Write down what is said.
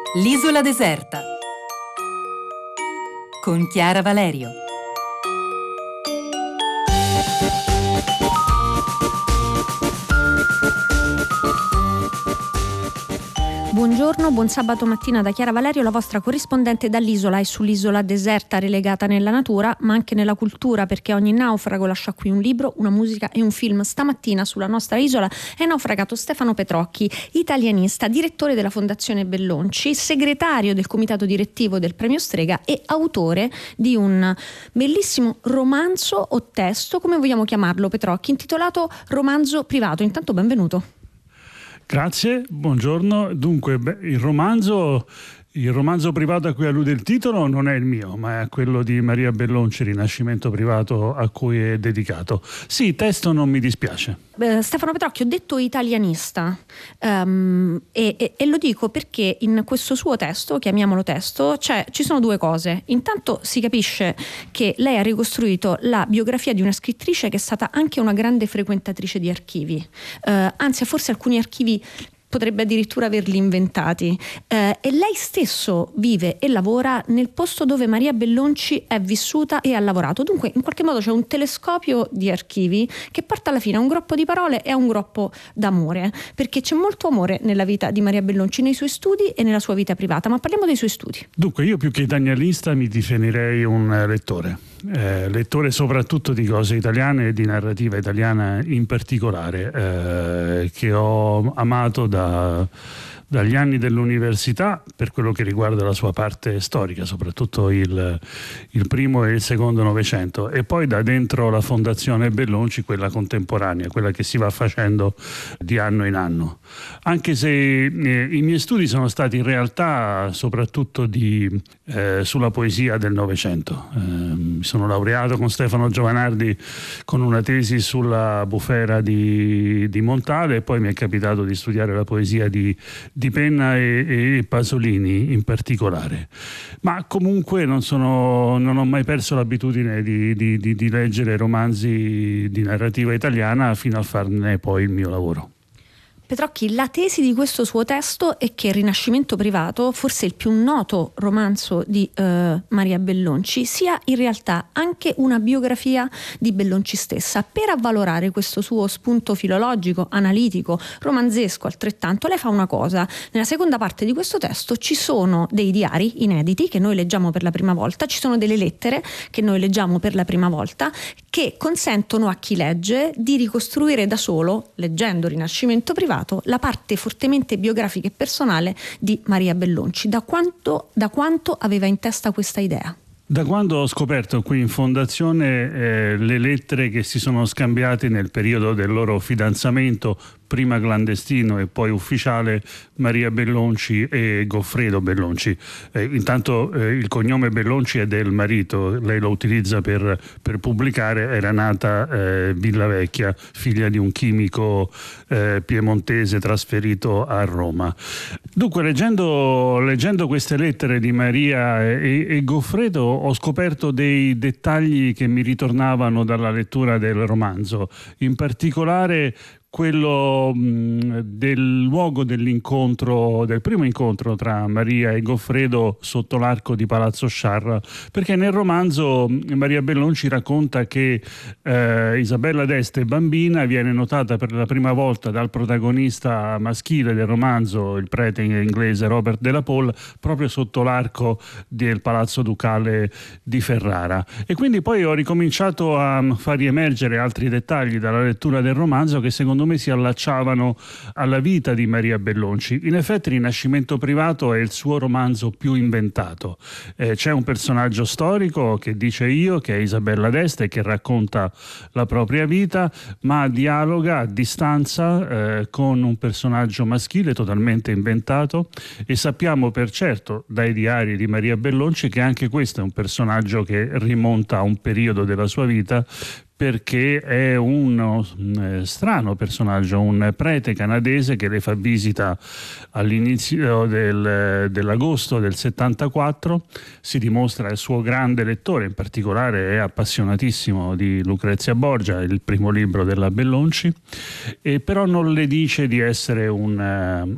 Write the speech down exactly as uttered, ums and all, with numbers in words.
L'isola deserta con Chiara Valerio. Buongiorno, buon sabato mattina da Chiara Valerio, la vostra corrispondente dall'isola e sull'isola deserta relegata nella natura, ma anche nella cultura, perché ogni naufrago lascia qui un libro, una musica e un film. Stamattina sulla nostra isola è naufragato Stefano Petrocchi, italianista, direttore della Fondazione Bellonci, segretario del comitato direttivo del Premio Strega e autore di un bellissimo romanzo o testo, come vogliamo chiamarlo, Petrocchi, intitolato Romanzo privato. Intanto benvenuto. Grazie, buongiorno. Dunque, beh, il romanzo il romanzo privato a cui allude il titolo non è il mio, ma è quello di Maria Bellonci, Rinascimento privato, a cui è dedicato. Sì, testo non mi dispiace. Eh, Stefano Petrocchi, ho detto italianista um, e, e, e lo dico perché in questo suo testo, chiamiamolo testo, cioè, ci sono due cose. Intanto si capisce che lei ha ricostruito la biografia di una scrittrice che è stata anche una grande frequentatrice di archivi, uh, anzi forse alcuni archivi potrebbe addirittura averli inventati, eh, e lei stesso vive e lavora nel posto dove Maria Bellonci è vissuta e ha lavorato. Dunque in qualche modo c'è un telescopio di archivi che porta alla fine a un groppo di parole e a un groppo d'amore, perché c'è molto amore nella vita di Maria Bellonci, nei suoi studi e nella sua vita privata. Ma parliamo dei suoi studi. Dunque io più che italianista mi definirei un lettore. Eh, lettore soprattutto di cose italiane e di narrativa italiana in particolare, eh, che ho amato da, dagli anni dell'università per quello che riguarda la sua parte storica, soprattutto il, il primo e il secondo Novecento, e poi da dentro la Fondazione Bellonci, quella contemporanea, quella che si va facendo di anno in anno. Anche se eh, i miei studi sono stati in realtà soprattutto di, eh, sulla poesia del Novecento. Eh, mi sono laureato con Stefano Giovanardi con una tesi sulla bufera di, di Montale, e poi mi è capitato di studiare la poesia di, di Penna e, e Pasolini in particolare. Ma comunque non, sono, non ho mai perso l'abitudine di, di, di, di leggere romanzi di narrativa italiana fino a farne poi il mio lavoro. Petrocchi, la tesi di questo suo testo è che Rinascimento privato, forse il più noto romanzo di eh, Maria Bellonci, sia in realtà anche una biografia di Bellonci stessa. Per avvalorare questo suo spunto filologico, analitico, romanzesco altrettanto, lei fa una cosa. Nella seconda parte di questo testo ci sono dei diari inediti che noi leggiamo per la prima volta, ci sono delle lettere che noi leggiamo per la prima volta, che consentono a chi legge di ricostruire da solo, leggendo Rinascimento privato, la parte fortemente biografica e personale di Maria Bellonci. Da quanto, da quanto aveva in testa questa idea? Da quando ho scoperto qui in Fondazione eh, le lettere che si sono scambiate nel periodo del loro fidanzamento, prima clandestino e poi ufficiale, Maria Bellonci e Goffredo Bellonci. Eh, intanto eh, il cognome Bellonci è del marito, lei lo utilizza per, per pubblicare, era nata eh, Villavecchia, figlia di un chimico eh, piemontese trasferito a Roma. Dunque leggendo, leggendo queste lettere di Maria e, e Goffredo ho scoperto dei dettagli che mi ritornavano dalla lettura del romanzo, in particolare quello mh, del luogo dell'incontro, del primo incontro tra Maria e Goffredo sotto l'arco di Palazzo Sciarra, perché nel romanzo mh, Maria Bellonci racconta che eh, Isabella d'Este, bambina, viene notata per la prima volta dal protagonista maschile del romanzo, il prete inglese Robert de la Pole, proprio sotto l'arco del Palazzo Ducale di Ferrara. E quindi poi ho ricominciato a far riemergere altri dettagli dalla lettura del romanzo che secondo me si allacciavano alla vita di Maria Bellonci. In effetti Rinascimento privato è il suo romanzo più inventato. Eh, c'è un personaggio storico che dice io, che è Isabella d'Este, che racconta la propria vita, ma dialoga a distanza eh, con un personaggio maschile totalmente inventato, e sappiamo per certo dai diari di Maria Bellonci che anche questo è un personaggio che rimonta a un periodo della sua vita, perché è uno eh, strano personaggio, un prete canadese che le fa visita all'inizio del, dell'agosto del settantaquattro, si dimostra il suo grande lettore, in particolare è appassionatissimo di Lucrezia Borgia, il primo libro della Bellonci, e però non le dice di essere un,